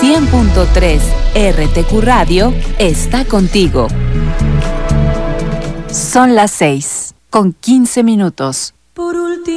100.3 RTQ Radio está contigo. Son las 6:15.